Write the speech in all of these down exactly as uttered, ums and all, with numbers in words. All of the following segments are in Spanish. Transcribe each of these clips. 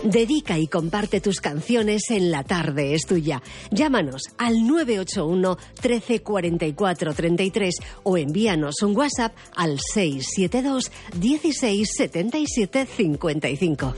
Dedica y comparte tus canciones en La Tarde es Tuya. Llámanos al nueve ocho uno, trece, cuarenta y cuatro, treinta y tres o envíanos un WhatsApp al seis siete dos, dieciséis, setenta y siete, cincuenta y cinco.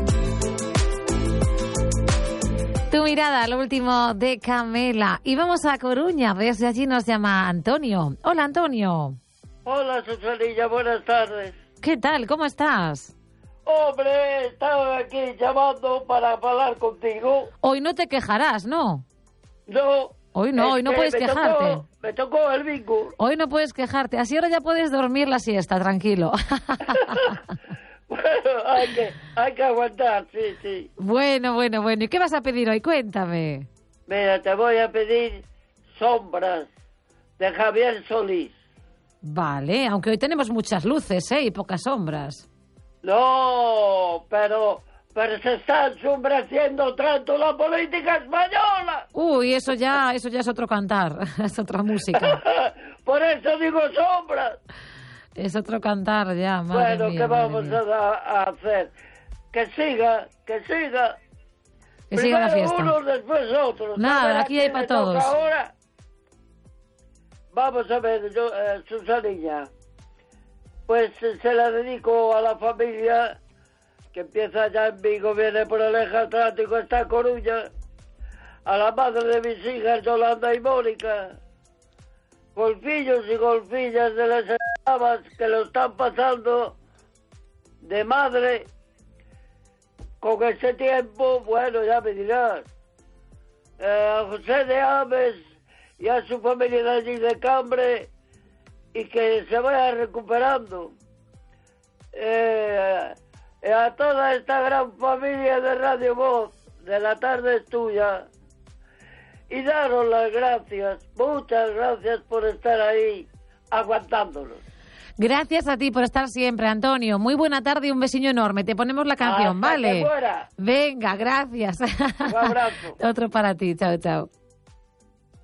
Tu mirada, lo último de Camela. Y vamos a Coruña, desde allí nos llama Antonio. Hola, Antonio. Hola, Susanilla, buenas tardes. ¿Qué tal? ¿Cómo estás? Hombre, estaba aquí llamando para hablar contigo. Hoy no te quejarás, ¿no? No. Hoy no, hoy no puedes me quejarte. Tocó, me tocó el bingo. Hoy no puedes quejarte. Así ahora ya puedes dormir la siesta, tranquilo. Bueno, hay que, hay que aguantar, sí, sí. Bueno, bueno, bueno. ¿Y qué vas a pedir hoy? Cuéntame. Mira, te voy a pedir Sombras, de Javier Solís. Vale, aunque hoy tenemos muchas luces, ¿eh? Y pocas sombras. No, pero, pero se está ensombreciendo tanto la política española. Uy, eso ya, eso ya es otro cantar, es otra música. Por eso digo sombras. Es otro cantar ya, madre Bueno, mía, ¿qué vamos mía. a, a hacer? Que siga, que siga. Que siga la Primero fiesta. uno, después otro. Nada, ¿Sabes a aquí hay quién para le toca todos. Ahora? Vamos a ver, yo, eh, Susanilla. Pues eh, se la dedico a la familia que empieza ya en Vigo, viene por el eje atlántico, está en Coruña. A la madre de mis hijas, Yolanda y Mónica. Golfillos y golfillas de las esclavas que lo están pasando de madre con ese tiempo, bueno, ya me dirás. Eh, a José de Ames y a su familia de allí de Cambre, y que se vaya recuperando. Eh, eh, a toda esta gran familia de Radio Voz, de La Tarde es Tuya, y daros las gracias, muchas gracias por estar ahí, aguantándonos. Gracias a ti por estar siempre, Antonio. Muy buena tarde y un besiño enorme. Te ponemos la canción, Hasta ¿vale? que fuera. Venga, gracias. Un abrazo. Otro para ti. Chao, chao.